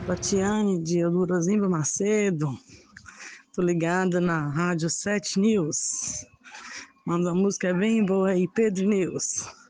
Tatiane de Eudorosimba Macedo, tô ligada na Rádio 7 News. Manda uma música bem boa aí, Pedro News.